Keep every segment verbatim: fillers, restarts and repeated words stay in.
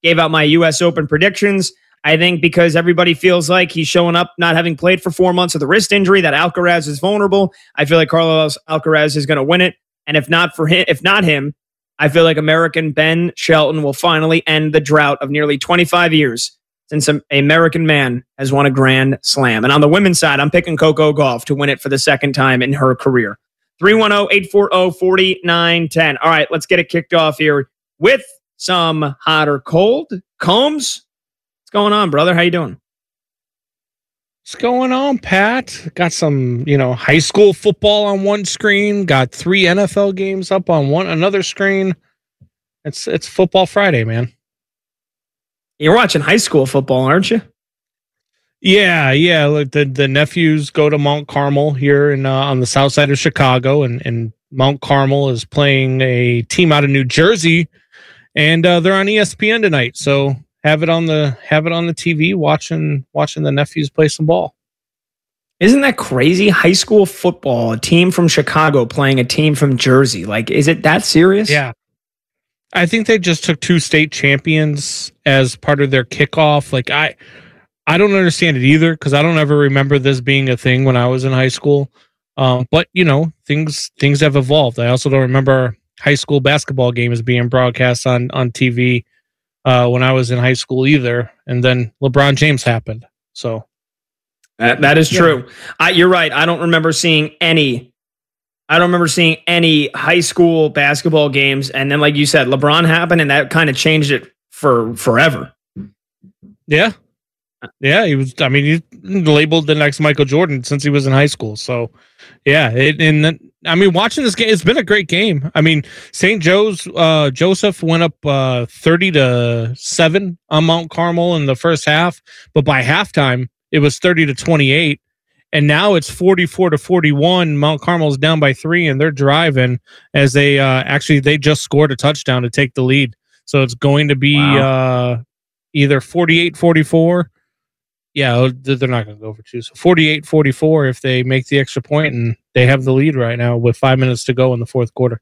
gave out my U S Open predictions. I think because everybody feels like he's showing up not having played for four months with a wrist injury, that Alcaraz is vulnerable. I feel like Carlos Alcaraz is going to win it. And if not for him, if not him, I feel like American Ben Shelton will finally end the drought of nearly twenty-five years since an American man has won a Grand Slam. And on the women's side, I'm picking Coco Gauff to win it for the second time in her career. three one zero, eight four zero, four nine one zero. All right, let's get it kicked off here with some hot or cold. Combs, what's going on, brother? How you doing? What's going on, Pat? Got some, you know, high school football on one screen. Got three N F L games up on one another screen. It's it's Football Friday, man. You're watching high school football, aren't you? Yeah, yeah. Like the the nephews go to Mount Carmel here in uh, on the south side of Chicago, and and Mount Carmel is playing a team out of New Jersey, and uh, they're on E S P N tonight. So have it on the have it on the T V, watching watching the nephews play some ball. Isn't that crazy? High school football, a team from Chicago playing a team from Jersey. Like, is it that serious? Yeah. I think they just took two state champions as part of their kickoff. Like I, I don't understand it either because I don't ever remember this being a thing when I was in high school. Um, but you know, things things have evolved. I also don't remember high school basketball games being broadcast on on T V uh, when I was in high school either. And then LeBron James happened. So that, that is true. Yeah. I, you're right. I don't remember seeing any. I don't remember seeing any high school basketball games. And then, like you said, LeBron happened, and that kind of changed it for forever. Yeah. Yeah, he was, I mean, he's labeled the next Michael Jordan since he was in high school. So, yeah. It, and then, I mean, watching this game, it's been a great game. I mean, Saint Joe's, uh, Joseph went up uh, thirty to seven on Mount Carmel in the first half. But by halftime, it was thirty to twenty-eight. And now it's forty-four to forty-one. Mount Carmel's down by three, and they're driving as they uh, actually they just scored a touchdown to take the lead. So it's going to be wow. uh, either forty-eight forty-four. Yeah, they're not going to go for two. So forty-eight forty-four if they make the extra point, and they have the lead right now with five minutes to go in the fourth quarter.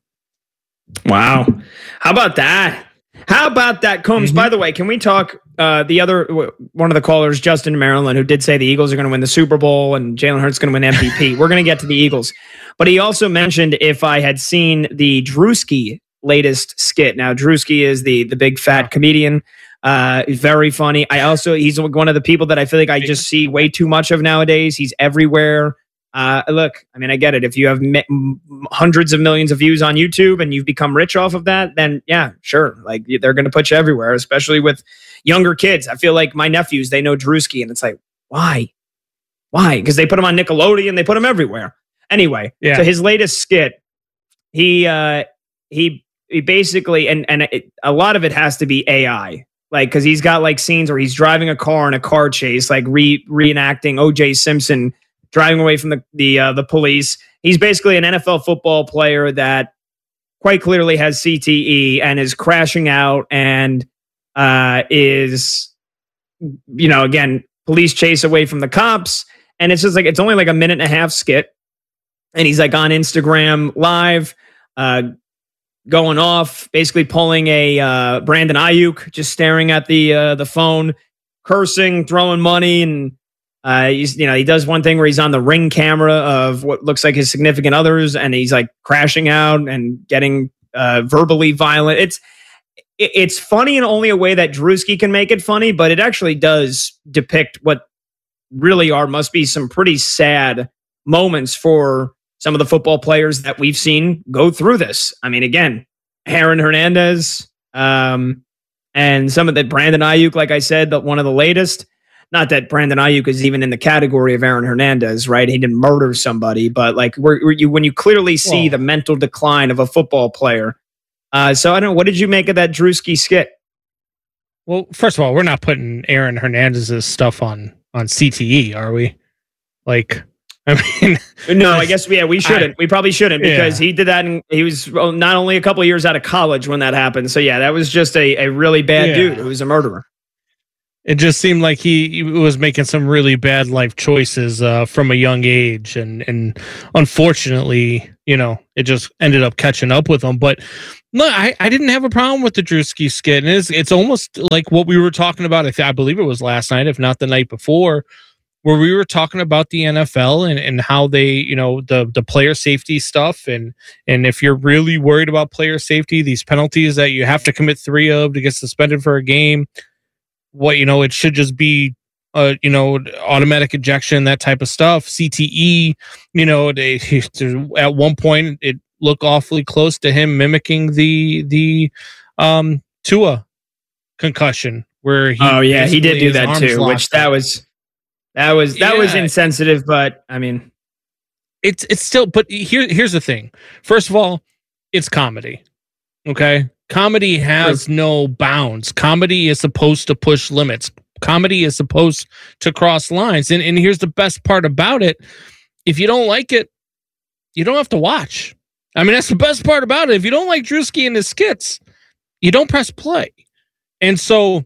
Wow. How about that? How about that, Combs? Mm-hmm. By the way, can we talk uh, the other one of the callers, Justin Maryland, who did say the Eagles are going to win the Super Bowl and Jalen Hurts is going to win M V P. We're going to get to the Eagles. But he also mentioned if I had seen the Drewski latest skit. Now, Drewski is the the big fat comedian. Uh, very funny. I also, he's one of the people that I feel like I just see way too much of nowadays. He's everywhere. Uh, look, I mean, I get it. If you have mi- hundreds of millions of views on YouTube and you've become rich off of that, then yeah, sure. Like they're going to put you everywhere, especially with younger kids. I feel like my nephews, they know Drewski, and it's like, why? Why? Because they put him on Nickelodeon. They put him everywhere. Anyway, yeah. So his latest skit, he, uh, he, he basically, and, and it, a lot of it has to be A I. Like, because he's got like scenes where he's driving a car in a car chase, like re reenacting O J Simpson driving away from the the uh, the police. He's basically an N F L football player that quite clearly has C T E and is crashing out and uh, is, you know, again, police chase away from the cops. And it's just like, it's only like a minute and a half skit. And he's like on Instagram live, uh, going off, basically pulling a uh, Brandon Ayuk, just staring at the uh, the phone, cursing, throwing money, and uh, he's, you know, he does one thing where he's on the Ring camera of what looks like his significant others, and he's like crashing out and getting uh, verbally violent. It's it, it's funny in only a way that Drewski can make it funny, but it actually does depict what really are must be some pretty sad moments for some of the football players that we've seen go through this. I mean, again, Aaron Hernandez, um, and some of the Brandon Ayuk, like I said, that one of the latest. Not that Brandon Ayuk is even in the category of Aaron Hernandez, right? He didn't murder somebody, but like we're, we're, you, when you clearly see Whoa. the mental decline of a football player. Uh, so I don't know. What did you make of that Drewski skit? Well, first of all, we're not putting Aaron Hernandez's stuff on on C T E, are we? Like, I mean, no, I guess yeah, we shouldn't. I, we probably shouldn't because yeah. he did that, and he was not only a couple of years out of college when that happened. So yeah, that was just a, a really bad yeah. dude who was a murderer. It just seemed like he, he was making some really bad life choices uh, from a young age, and and unfortunately, you know, it just ended up catching up with him. But No, I, I didn't have a problem with the Drewski skit. And it's, it's almost like what we were talking about. I, th- I believe it was last night, if not the night before, where we were talking about the N F L and, and how they, you know, the, the player safety stuff. And, and if you're really worried about player safety, these penalties that you have to commit three of to get suspended for a game, what, you know, it should just be, uh, you know, automatic ejection, that type of stuff. C T E, you know, they, at one point it looked awfully close to him mimicking the, the, um, Tua concussion where he, oh yeah, he did do that too, which that was, That was that yeah. was insensitive, but I mean, it's it's still. But here here's the thing. First of all, it's comedy. Okay, comedy has True. no bounds. Comedy is supposed to push limits. Comedy is supposed to cross lines. And and here's the best part about it: if you don't like it, you don't have to watch. I mean, that's the best part about it. If you don't like Drewski and his skits, you don't press play. And so,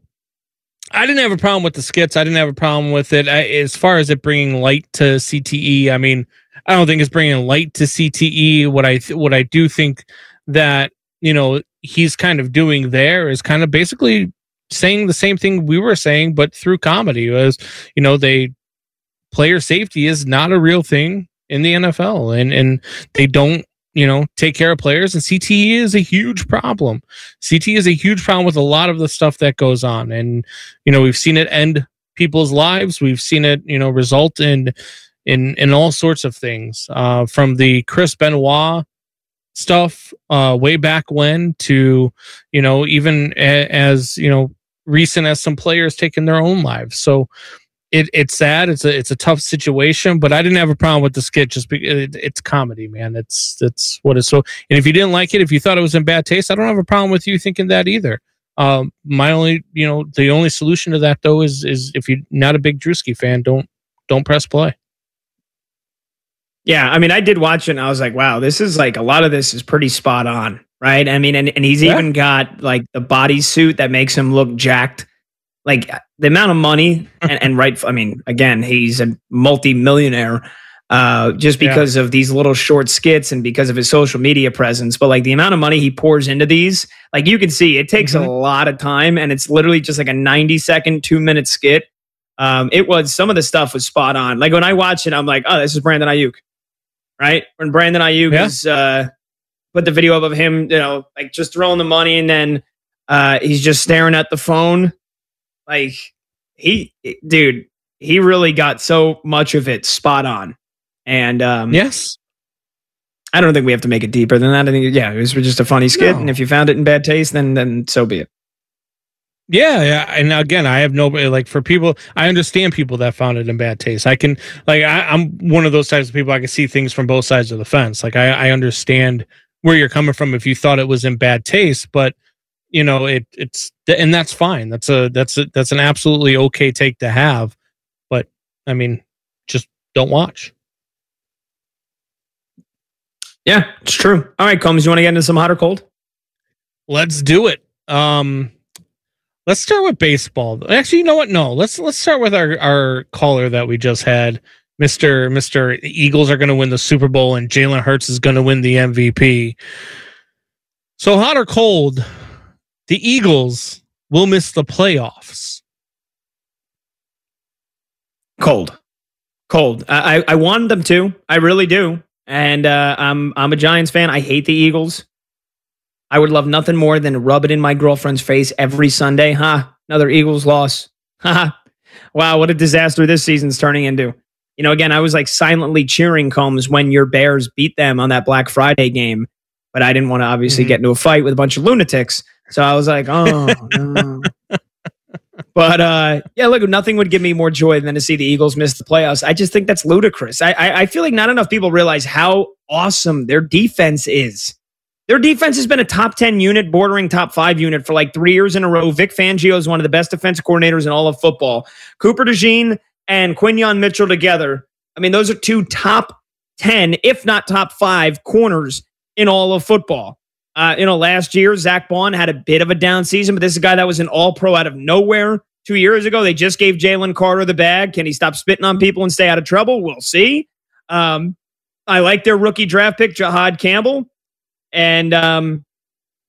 I didn't have a problem with the skits. I didn't have a problem with it. I, as far as it bringing light to C T E, I mean, I don't think it's bringing light to C T E. What I th- what I do think that, you know, he's kind of doing there is kind of basically saying the same thing we were saying, but through comedy. Was, you know, they player safety is not a real thing in the N F L, and and they don't, you know, take care of players, and C T E is a huge problem. C T E is a huge problem with a lot of the stuff that goes on. And, you know, we've seen it end people's lives. We've seen it, you know, result in, in, in all sorts of things, uh, from the Chris Benoit stuff, uh, way back when to, you know, even a, as, you know, recent as some players taking their own lives. So, It, it's sad. It's a it's a tough situation, but I didn't have a problem with the skit. Just because it, it's comedy, man. It's that's what it's so. And if you didn't like it, if you thought it was in bad taste, I don't have a problem with you thinking that either. Um, my only, you know, the only solution to that though is is if you're not a big Drewski fan, don't don't press play. Yeah, I mean, I did watch it, and I was like, wow, this is like a lot of this is pretty spot on, right? I mean, and and he's yeah. even got like the bodysuit that makes him look jacked. Like the amount of money and, and right. I mean, again, he's a multi-millionaire uh, just because yeah. of these little short skits and because of his social media presence. But like the amount of money he pours into these, like you can see, it takes mm-hmm. a lot of time, and it's literally just like a ninety second, two minute skit. Um, it was some of the stuff was spot on. Like when I watch it, I'm like, oh, this is Brandon Ayuk, right? When Brandon Ayuk yeah. is uh, put the video up of him, you know, like just throwing the money, and then uh, he's just staring at the phone. Like he, dude, he really got so much of it spot on. And um, yes, I don't think we have to make it deeper than that. I think, yeah, it was just a funny skit. No. And if you found it in bad taste, then then so be it. Yeah, yeah. And again, I have no, like for people, I understand people that found it in bad taste. I can, like, I, I'm one of those types of people. I can see things from both sides of the fence. Like I, I understand where you're coming from if you thought it was in bad taste, but you know, it it's, and that's fine. That's a, that's a, that's an absolutely okay take to have. But I mean, just don't watch. Yeah, it's true. All right, Combs, you want to get into some hot or cold? Let's do it. Um, let's start with baseball. Actually, you know what? No, let's, let's start with our, our caller that we just had. Mister Mister Eagles are going to win the Super Bowl and Jalen Hurts is going to win the M V P. So hot or cold, the Eagles will miss the playoffs. Cold. Cold. I, I, I wanted them to. I really do. And uh, I'm I'm a Giants fan. I hate the Eagles. I would love nothing more than rub it in my girlfriend's face every Sunday. Huh? Another Eagles loss. Haha. Wow, what a disaster this season's turning into. You know, again, I was like silently cheering, Combs, when your Bears beat them on that Black Friday game. But I didn't want to obviously mm-hmm. get into a fight with a bunch of lunatics. So I was like, oh, no. But uh, yeah, look, nothing would give me more joy than to see the Eagles miss the playoffs. I just think that's ludicrous. I, I, I feel like not enough people realize how awesome their defense is. Their defense has been a top ten unit, bordering top five unit for like three years in a row. Vic Fangio is one of the best defensive coordinators in all of football. Cooper DeJean and Quinyon Mitchell together. I mean, those are two top ten, if not top five corners in all of football. Uh, you know, last year, Zach Bond had a bit of a down season, but this is a guy that was an all-pro out of nowhere. Two years ago, they just gave Jalen Carter the bag. Can he stop spitting on people and stay out of trouble? We'll see. Um, I like their rookie draft pick, Jahad Campbell. And um,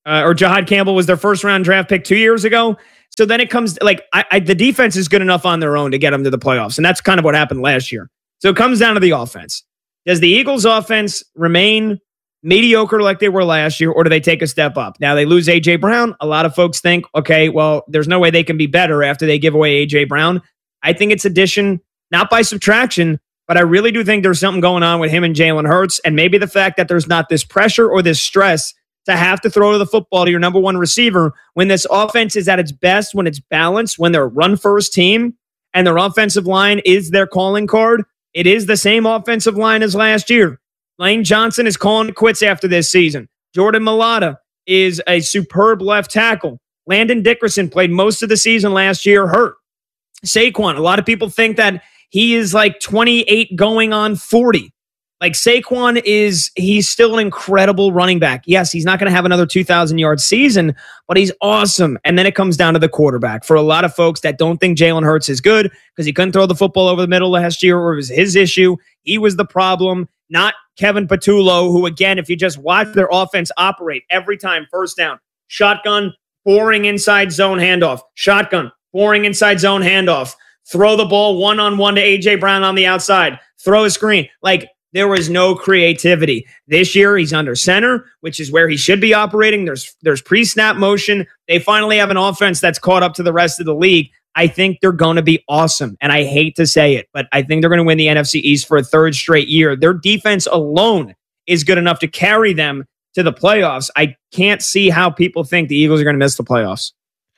uh, or Jahad Campbell was their first round draft pick two years ago. So then it comes like I, I, the defense is good enough on their own to get them to the playoffs. And that's kind of what happened last year. So it comes down to the offense. Does the Eagles offense remain mediocre like they were last year, or do they take a step up? Now they lose A J Brown. A lot of folks think, okay, well, there's no way they can be better after they give away A J Brown. I think it's addition, not by subtraction, but I really do think there's something going on with him and Jalen Hurts, and maybe the fact that there's not this pressure or this stress to have to throw to the football to your number one receiver when this offense is at its best, when it's balanced, when they're a run-first team, and their offensive line is their calling card. It is the same offensive line as last year. Lane Johnson is calling it quits after this season. Jordan Mailata is a superb left tackle. Landon Dickerson played most of the season last year hurt. Saquon, a lot of people think that he is like twenty-eight going on forty. Like Saquon is, he's still an incredible running back. Yes, he's not going to have another two thousand yard season, but he's awesome. And then it comes down to the quarterback. For a lot of folks that don't think Jalen Hurts is good because he couldn't throw the football over the middle last year, or it was his issue, he was the problem, not Kevin Patullo, who, again, if you just watch their offense operate every time, first down, shotgun, boring inside zone handoff, shotgun, boring inside zone handoff, throw the ball one-on-one to A J Brown on the outside, throw a screen. Like, there was no creativity. This year, he's under center, which is where he should be operating. There's there's pre-snap motion. They finally have an offense that's caught up to the rest of the league. I think they're going to be awesome. And I hate to say it, but I think they're going to win the N F C East for a third straight year. Their defense alone is good enough to carry them to the playoffs. I can't see how people think the Eagles are going to miss the playoffs.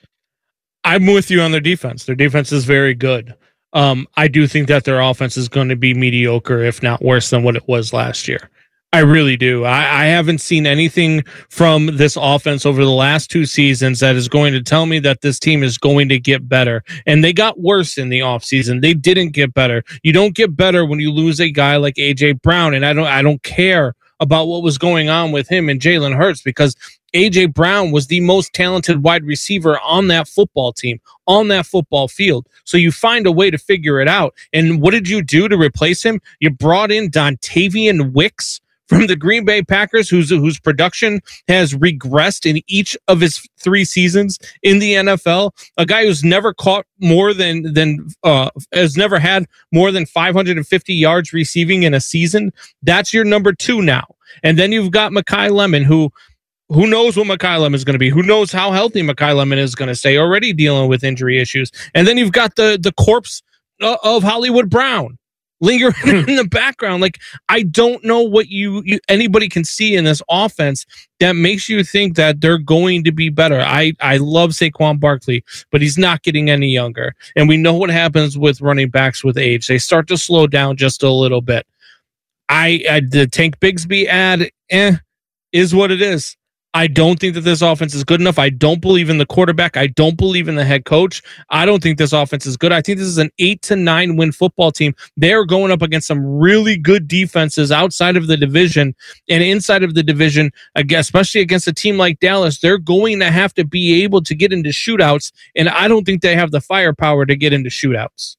I'm with you on their defense. Their defense is very good. Um, I do think that their offense is going to be mediocre, if not worse than what it was last year. I really do. I, I haven't seen anything from this offense over the last two seasons that is going to tell me that this team is going to get better. And they got worse in the offseason. They didn't get better. You don't get better when you lose a guy like A J Brown. And I don't I don't care about what was going on with him and Jalen Hurts, because A J Brown was the most talented wide receiver on that football team, on that football field. So you find a way to figure it out. And what did you do to replace him? You brought in Dontavian Wicks from the Green Bay Packers, whose whose production has regressed in each of his three seasons in the N F L. A guy who's never caught more than than uh, has never had more than five hundred fifty yards receiving in a season. That's your number two now. And then you've got Mekhi Lemon, who who knows what Mekhi Lemon is going to be? Who knows how healthy Mekhi Lemon is going to stay? Already dealing with injury issues. And then you've got the the corpse of Hollywood Brown lingering in the background. Like, I don't know what you, you anybody can see in this offense that makes you think that they're going to be better. I, I love Saquon Barkley, but he's not getting any younger. And we know what happens with running backs with age. They start to slow down just a little bit. I, I the Tank Bigsby ad, eh, is what it is. I don't think that this offense is good enough. I don't believe in the quarterback. I don't believe in the head coach. I don't think this offense is good. I think this is an eight to nine win football team. They're going up against some really good defenses outside of the division and inside of the division, especially against a team like Dallas. They're going to have to be able to get into shootouts, and I don't think they have the firepower to get into shootouts.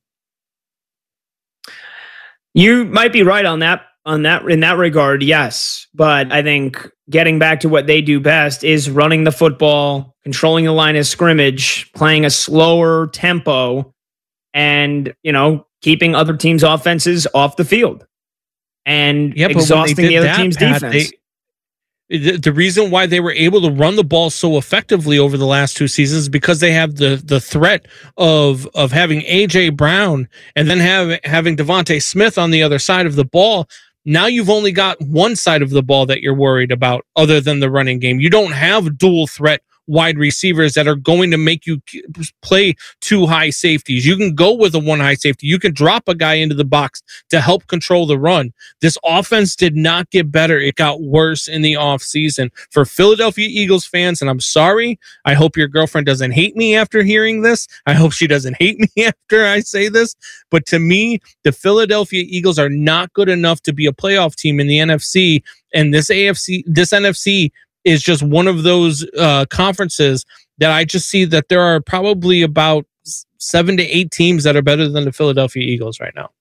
You might be right on that. On that, in that regard, yes. But I think getting back to what they do best is running the football, controlling the line of scrimmage, playing a slower tempo, and, you know, keeping other teams' offenses off the field and yeah, exhausting the other that, team's Pat, defense. They, the, the reason why they were able to run the ball so effectively over the last two seasons is because they have the the threat of of having A J Brown and then have, having Devontae Smith on the other side of the ball. Now you've only got one side of the ball that you're worried about other than the running game. You don't have dual threat wide receivers that are going to make you play two high safeties. You can go with a one high safety. You can drop a guy into the box to help control the run. This offense did not get better. It got worse in the offseason. For Philadelphia Eagles fans, and I'm sorry, I hope your girlfriend doesn't hate me after hearing this. I hope she doesn't hate me after I say this. But to me, the Philadelphia Eagles are not good enough to be a playoff team in the N F C. And this A F C, this N F C is just one of those uh, conferences that I just see that there are probably about seven to eight teams that are better than the Philadelphia Eagles right now.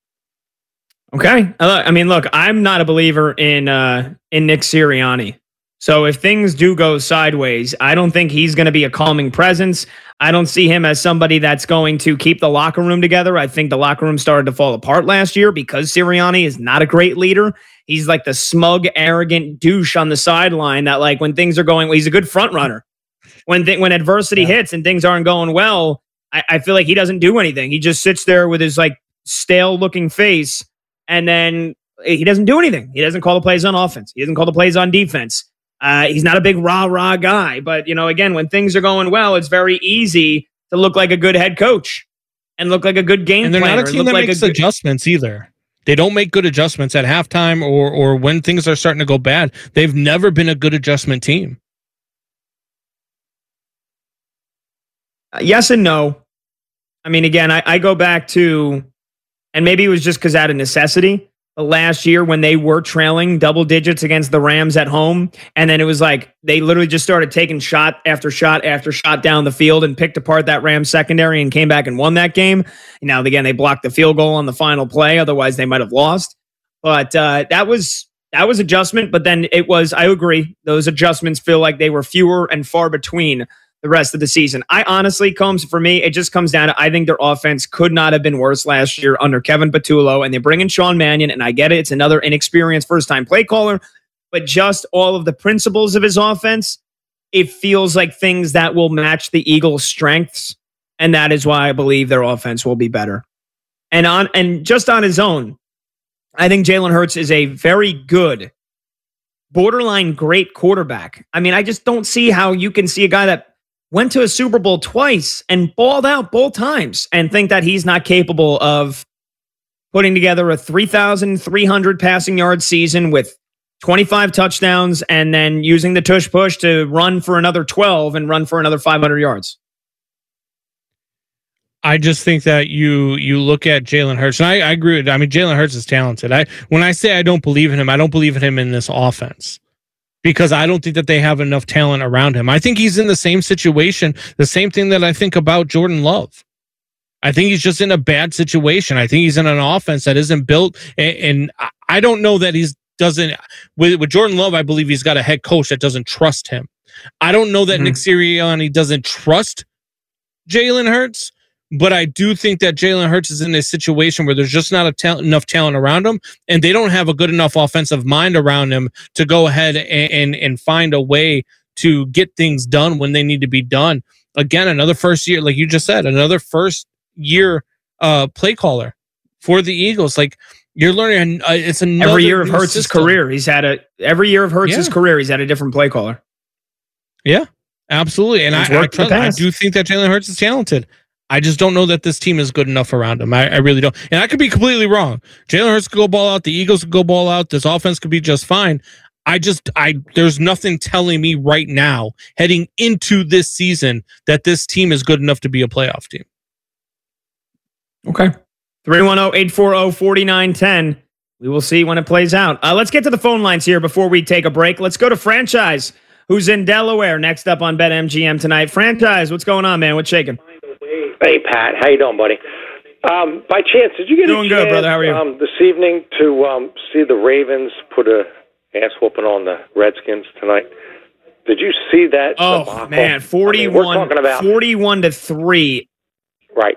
Okay. I mean, look, I'm not a believer in uh, in Nick Sirianni. So if things do go sideways, I don't think he's going to be a calming presence. I don't see him as somebody that's going to keep the locker room together. I think the locker room started to fall apart last year because Sirianni is not a great leader. He's like the smug, arrogant douche on the sideline that, like, when things are going, well, he's a good front runner. When th- when adversity yeah. hits and things aren't going well, I-, I feel like he doesn't do anything. He just sits there with his like stale looking face, and then he doesn't do anything. He doesn't call the plays on offense. He doesn't call the plays on defense. Uh, he's not a big rah rah guy, but you know, again, when things are going well, it's very easy to look like a good head coach and look like a good game planner. And they're planner, not a team that like makes good- adjustments either. They don't make good adjustments at halftime or or when things are starting to go bad. They've never been a good adjustment team. Uh, yes and no. I mean, again, I, I go back to, and maybe it was just because out of necessity, but last year when they were trailing double digits against the Rams at home, and then it was like they literally just started taking shot after shot after shot down the field and picked apart that Rams secondary and came back and won that game. Now, again, they blocked the field goal on the final play. Otherwise, they might have lost. But uh, that was that was adjustment. But then it was, I agree, those adjustments feel like they were fewer and far between the rest of the season. I honestly, Combs, for me, it just comes down to, I think their offense could not have been worse last year under Kevin Patullo, and they bring in Sean Mannion, and I get it, it's another inexperienced first-time play caller, but just all of the principles of his offense, it feels like things that will match the Eagles' strengths, and that is why I believe their offense will be better. And on and just on his own, I think Jalen Hurts is a very good, borderline great quarterback. I mean, I just don't see how you can see a guy that went to a Super Bowl twice and balled out both times and think that he's not capable of putting together a three thousand three hundred passing yard season with twenty-five touchdowns and then using the tush push to run for another twelve and run for another five hundred yards. I just think that you you look at Jalen Hurts, and I, I agree with, I mean, Jalen Hurts is talented. I when I say I don't believe in him, I don't believe in him in this offense, because I don't think that they have enough talent around him. I think he's in the same situation, the same thing that I think about Jordan Love. I think he's just in a bad situation. I think he's in an offense that isn't built, and, and I don't know that he's doesn't with, with Jordan Love. I believe he's got a head coach that doesn't trust him. I don't know that mm-hmm. Nick Sirianni doesn't trust Jalen Hurts, but I do think that Jalen Hurts is in a situation where there's just not a ta- enough talent around him, and they don't have a good enough offensive mind around him to go ahead and, and, and find a way to get things done when they need to be done. Again, another first year, like you just said, another first year uh, play caller for the Eagles. Like, you're learning, uh, it's another every year of Hurts' career. He's had a every year of Hurts' yeah. career. He's had a different play caller. Yeah, absolutely. And I, I, trust, I do think that Jalen Hurts is talented. I just don't know that this team is good enough around him. I, I really don't. And I could be completely wrong. Jalen Hurts could go ball out. The Eagles could go ball out. This offense could be just fine. I just, I, there's nothing telling me right now, heading into this season, that this team is good enough to be a playoff team. Okay. three one zero, eight four zero, four nine one zero. We will see when it plays out. Uh, let's get to the phone lines here before we take a break. Let's go to Franchise, who's in Delaware, next up on BetMGM tonight. Franchise, what's going on, man? What's shaking? Hey, Pat. How you doing, buddy? Um, by chance, did you get doing a chance good, brother? How are you? Um, this evening to um, see the Ravens put a ass whooping on the Redskins tonight? Did you see that? Oh, debacle? Man, forty-one, I mean, we're talking about forty-one to three. Right.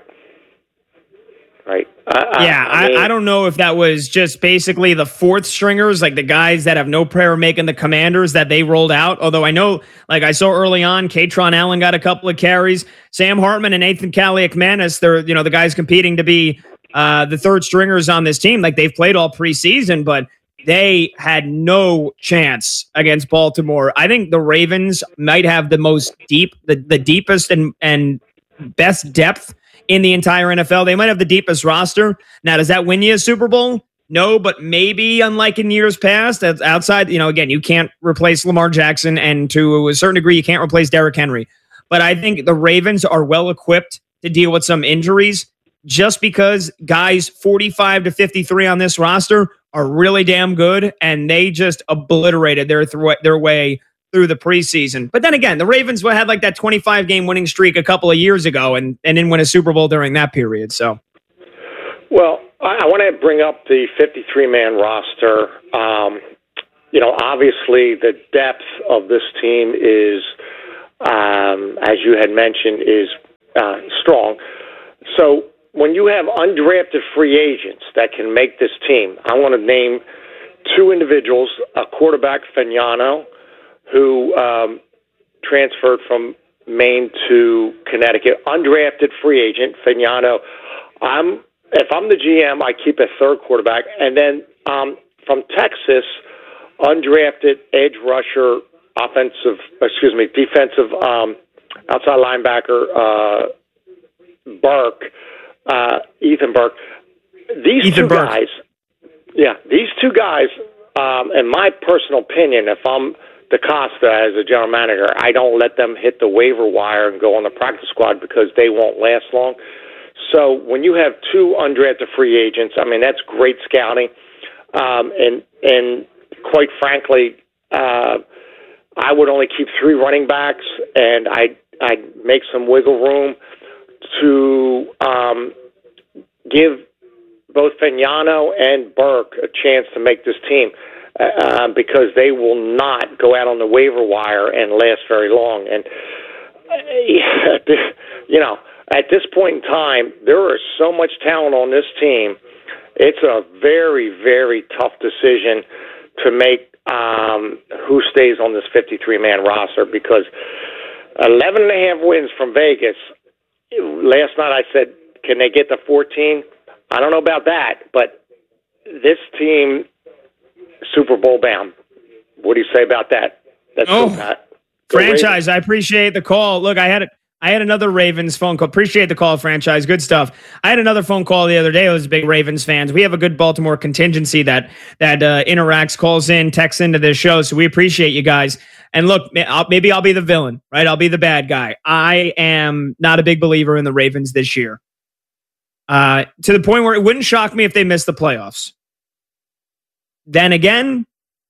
Right. Uh, yeah, I, I, mean, I, I don't know if that was just basically the fourth stringers, like the guys that have no prayer making the Commanders that they rolled out. Although I know, like I saw early on, Katron Allen got a couple of carries. Sam Hartman and Nathan Kaliakmanis, they're, you know, the guys competing to be uh, the third stringers on this team. Like, they've played all preseason, but they had no chance against Baltimore. I think the Ravens might have the most deep, the, the deepest and, and best depth in the entire N F L. They might have the deepest roster. Now, does that win you a Super Bowl? No, but maybe, unlike in years past, that's outside, you know, again, you can't replace Lamar Jackson, and to a certain degree, you can't replace Derrick Henry. But I think the Ravens are well equipped to deal with some injuries, just because guys forty-five to fifty-three on this roster are really damn good, and they just obliterated their th- their way through the preseason. But then again, the Ravens had like that twenty-five game winning streak a couple of years ago, and, and didn't win a Super Bowl during that period. So, well, I, I want to bring up the fifty-three man roster. Um, you know, obviously the depth of this team is, um, as you had mentioned, is uh, strong. So when you have undrafted free agents that can make this team, I want to name two individuals, a quarterback, Fagnano, who um, transferred from Maine to Connecticut, undrafted free agent, Fagnano. I'm, if I'm the G M, I keep a third quarterback. And then um, from Texas, undrafted edge rusher, offensive, excuse me, defensive um, outside linebacker, uh, Burke, uh, Ethan Burke. These Ethan two Burke. guys, yeah, these two guys, um, in my personal opinion, if I'm DaCosta as a general manager, I don't let them hit the waiver wire and go on the practice squad because they won't last long. So when you have two undrafted free agents, I mean, that's great scouting. Um, and, and quite frankly, uh, I would only keep three running backs, and I'd, I'd make some wiggle room to um, give both Fagnano and Burke a chance to make this team. Uh, because they will not go out on the waiver wire and last very long. And, uh, you know, at this point in time, there is so much talent on this team. It's a very, very tough decision to make um, who stays on this fifty-three man roster because eleven and a half wins from Vegas. Last night I said, can they get to fourteen? I don't know about that, but this team – Super Bowl bound. What do you say about that? That's oh, Pat. Franchise. I appreciate the call. Look, I had a, I had another Ravens phone call. Appreciate the call, Franchise. Good stuff. I had another phone call the other day. I was big Ravens fans. We have a good Baltimore contingency that that uh, interacts, calls in, texts into this show. So we appreciate you guys. And look, maybe I'll be the villain, right? I'll be the bad guy. I am not a big believer in the Ravens this year. Uh, to the point where it wouldn't shock me if they missed the playoffs. Then again,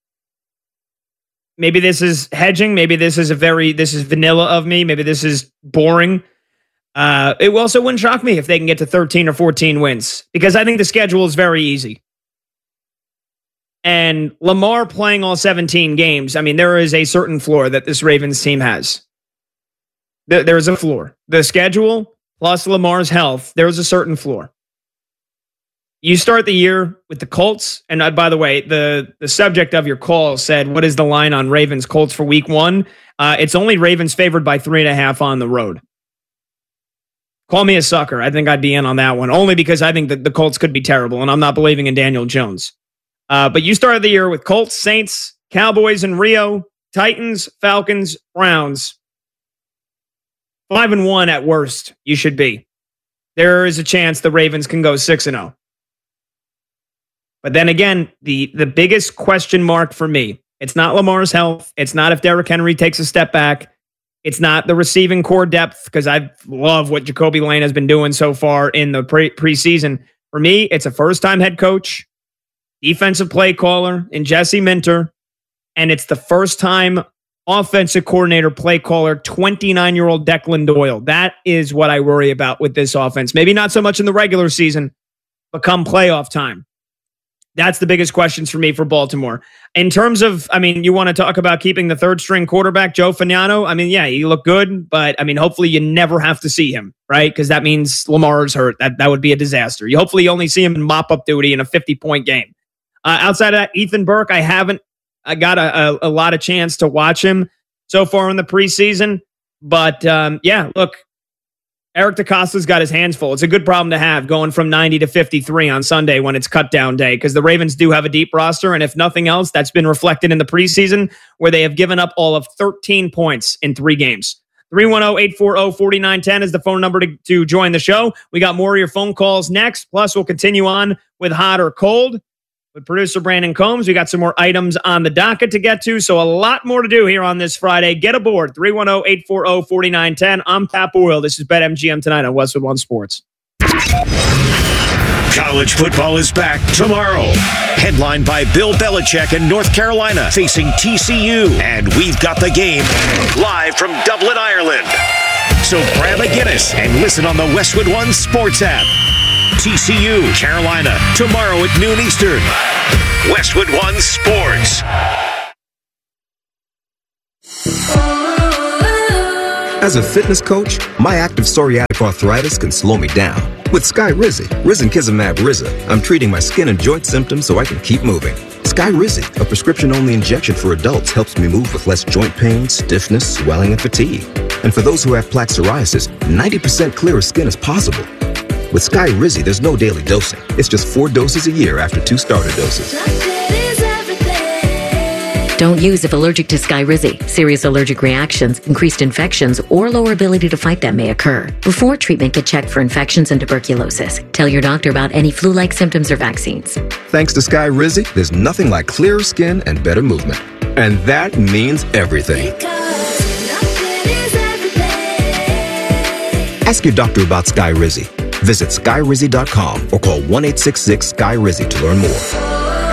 maybe this is hedging. Maybe this is a very, this is vanilla of me. Maybe this is boring. Uh, it also wouldn't shock me if they can get to thirteen or fourteen wins because I think the schedule is very easy. And Lamar playing all seventeen games, I mean, there is a certain floor that this Ravens team has. There, there's a floor. The schedule plus Lamar's health, there's a certain floor. You start the year with the Colts, and uh, by the way, the, the subject of your call said, what is the line on Ravens Colts for week one? Uh, it's only Ravens favored by three and a half on the road. Call me a sucker. I think I'd be in on that one, only because I think that the Colts could be terrible, and I'm not believing in Daniel Jones. Uh, but you started the year with Colts, Saints, Cowboys, and Rio, Titans, Falcons, Browns. Five and one at worst, you should be. There is a chance the Ravens can go six and oh. But then again, the, the biggest question mark for me, it's not Lamar's health. It's not if Derrick Henry takes a step back. It's not the receiving core depth, because I love what Jacoby Lane has been doing so far in the pre- preseason. For me, it's a first-time head coach, defensive play caller in Jesse Minter, and it's the first-time offensive coordinator, play caller, twenty-nine-year-old Declan Doyle. That is what I worry about with this offense. Maybe not so much in the regular season, but come playoff time. That's the biggest questions for me for Baltimore. In terms of, I mean, you want to talk about keeping the third string quarterback, Joe Fagnano. I mean, yeah, he looked good, but I mean, hopefully you never have to see him, right? Because that means Lamar's hurt. That that would be a disaster. You hopefully only see him in mop-up duty in a fifty-point game. Uh, outside of that, Ethan Burke, I haven't I got a, a, a lot of chance to watch him so far in the preseason. But um, yeah, look, Eric DaCosta's got his hands full. It's a good problem to have going from ninety to fifty-three on Sunday when it's cut down day, because the Ravens do have a deep roster. And if nothing else, that's been reflected in the preseason where they have given up all of thirteen points in three games. three one zero, eight four zero, four nine one zero is the phone number to, to join the show. We got more of your phone calls next. Plus, we'll continue on with hot or cold with producer Brandon Combs. We got some more items on the docket to get to, so a lot more to do here on this Friday. Get aboard, three one zero, eight four zero, four nine one zero. I'm Pat Boyle. This is BetMGM tonight on Westwood One Sports. College football is back tomorrow. Headlined by Bill Belichick in North Carolina facing T C U. And we've got the game live from Dublin, Ireland. So grab a Guinness and listen on the Westwood One Sports app. T C U, Carolina, tomorrow at noon Eastern. Westwood One Sports. As a fitness coach, my active psoriatic arthritis can slow me down. With Skyrizi, risankizumab Riza, I'm treating my skin and joint symptoms so I can keep moving. Skyrizi, a prescription-only injection for adults, helps me move with less joint pain, stiffness, swelling, and fatigue. And for those who have plaque psoriasis, ninety percent clearer skin is possible. With Skyrizi, there's no daily dosing. It's just four doses a year after two starter doses. Don't use if allergic to Skyrizi. Serious allergic reactions, increased infections, or lower ability to fight them may occur. Before treatment, get checked for infections and tuberculosis. Tell your doctor about any flu-like symptoms or vaccines. Thanks to Skyrizi, there's nothing like clearer skin and better movement. And that means everything. Ask your doctor about Skyrizi. Visit Skyrizi dot com or call one eight six six Skyrizi to learn more.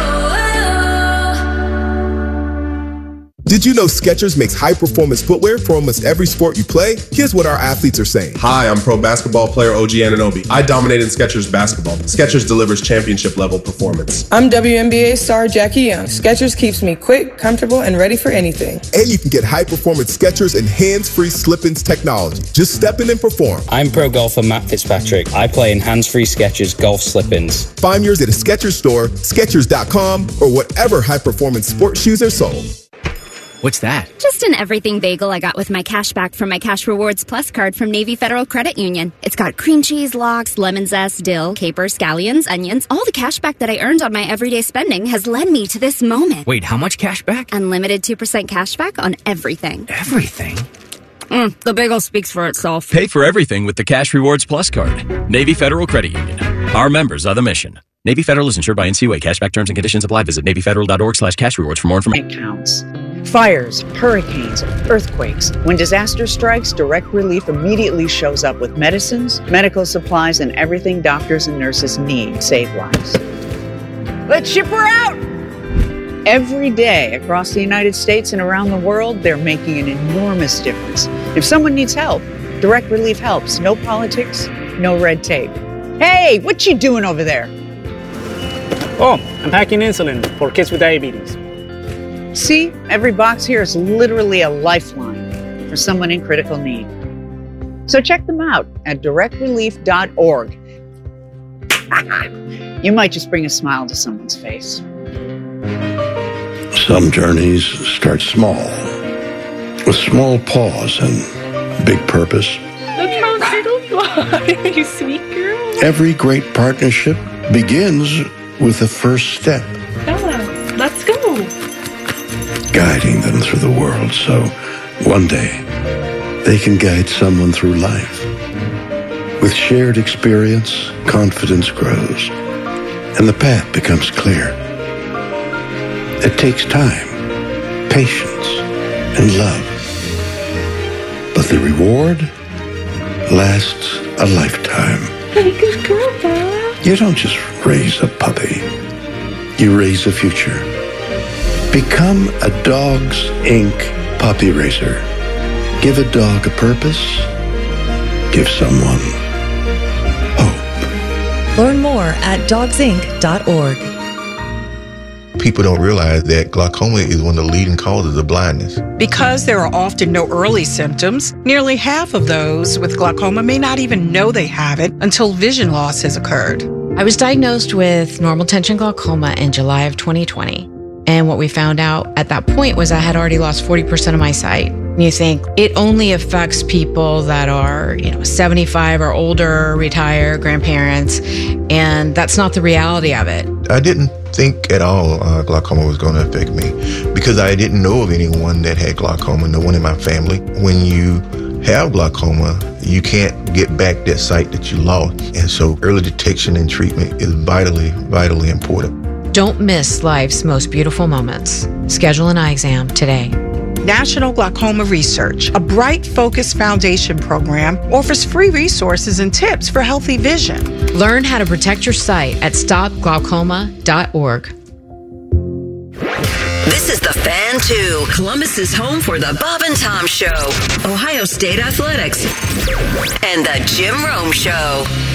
Did you know Skechers makes high-performance footwear for almost every sport you play? Here's what our athletes are saying. Hi, I'm pro basketball player O G Anunoby. I dominate in Skechers basketball. Skechers delivers championship-level performance. I'm W N B A star Jackie Young. Skechers keeps me quick, comfortable, and ready for anything. And you can get high-performance Skechers and hands-free slip-ins technology. Just step in and perform. I'm pro golfer Matt Fitzpatrick. I play in hands-free Skechers golf slip-ins. Find yours at a Skechers store, Skechers dot com, or whatever high-performance sports shoes are sold. What's that? Just an everything bagel I got with my cash back from my Cash Rewards Plus card from Navy Federal Credit Union. It's got cream cheese, lox, lemon zest, dill, capers, scallions, onions. All the cash back that I earned on my everyday spending has led me to this moment. Wait, how much cash back? Unlimited two percent cash back on everything. Everything? Mm, the bagel speaks for itself. Pay for everything with the Cash Rewards Plus card. Navy Federal Credit Union. Our members are the mission. Navy Federal is insured by N C U A. Cashback terms and conditions apply. Visit Navy Federal dot org slash cash rewards for more information. It counts. Fires, hurricanes, earthquakes. When disaster strikes, Direct Relief immediately shows up with medicines, medical supplies, and everything doctors and nurses need to save lives. Let's ship her out! Every day across the United States and around the world, they're making an enormous difference. If someone needs help, Direct Relief helps. No politics, no red tape. Hey, what you doing over there? Oh, I'm packing insulin for kids with diabetes. See, every box here is literally a lifeline for someone in critical need. So check them out at direct relief dot org. You might just bring a smile to someone's face. Some journeys start small, with small pause and big purpose. Look how Skittles fly, you sweet girl. Every great partnership begins with the first step. Bella, let's go. Guiding them through the world so one day they can guide someone through life. With shared experience, confidence grows, and the path becomes clear. It takes time, patience, and love. But the reward lasts a lifetime. Hey, good girl, Bella. You don't just raise a puppy. You raise a future. Become a Dogs Incorporated puppy raiser. Give a dog a purpose. Give someone hope. Learn more at dogs inc dot org. People don't realize that glaucoma is one of the leading causes of blindness. Because there are often no early symptoms, nearly half of those with glaucoma may not even know they have it until vision loss has occurred. I was diagnosed with normal tension glaucoma in July of twenty twenty. And what we found out at that point was I had already lost forty percent of my sight. You think it only affects people that are, you know, seventy-five or older, retired, grandparents, and that's not the reality of it. I didn't think at all uh, glaucoma was going to affect me because I didn't know of anyone that had glaucoma, no one in my family. When you have glaucoma, you can't get back that sight that you lost. And so early detection and treatment is vitally, vitally important. Don't miss life's most beautiful moments. Schedule an eye exam today. National Glaucoma Research, a Bright Focus Foundation program, offers free resources and tips for healthy vision. Learn how to protect your sight at stop glaucoma dot org. This is The Fan two, Columbus's home for the Bob and Tom Show, Ohio State Athletics, and the Jim Rome Show.